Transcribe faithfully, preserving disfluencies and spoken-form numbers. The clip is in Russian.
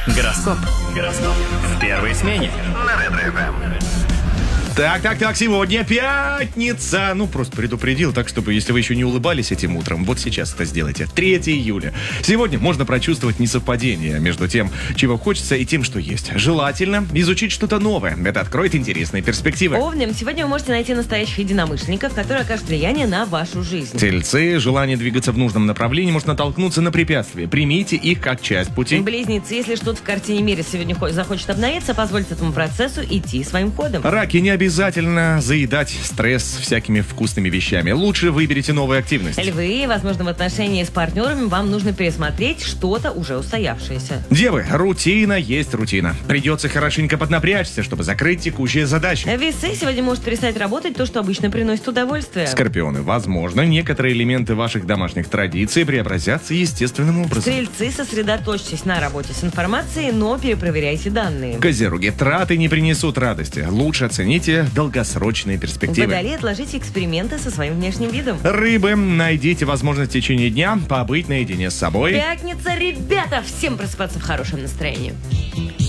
Гороскоп. Гороскоп. В первой смене. На Ретро-ФМ. Так, так, так, сегодня пятница. Ну, просто предупредил, так, чтобы, если вы еще не улыбались этим утром, вот сейчас это сделайте. третьего июля. Сегодня можно прочувствовать несовпадение между тем, чего хочется, и тем, что есть. Желательно изучить что-то новое. Это откроет интересные перспективы. Овнам, сегодня вы можете найти настоящих единомышленников, которые окажут влияние на вашу жизнь. Тельцы, желание двигаться в нужном направлении может натолкнуться на препятствия. Примите их как часть пути. Близнецы, если что-то в картине мира сегодня захочет обновиться, позвольте этому процессу идти своим ходом. Раки, не обязательно заедать стресс всякими вкусными вещами. Лучше выберите новую активность. Львы, возможно, в отношении с партнерами вам нужно пересмотреть что-то уже устоявшееся. Девы, рутина есть рутина. Придется хорошенько поднапрячься, чтобы закрыть текущие задачи. Весы, сегодня может перестать работать то, что обычно приносит удовольствие. Скорпионы, возможно, некоторые элементы ваших домашних традиций преобразятся естественным образом. Стрельцы, сосредоточьтесь на работе с информацией, но перепроверяйте данные. Козероги, траты не принесут радости. Лучше оцените долгосрочные перспективы. Водолеи, отложите эксперименты со своим внешним видом. Рыбы, найдите возможность в течение дня побыть наедине с собой. Пятница, ребята, всем просыпаться в хорошем настроении.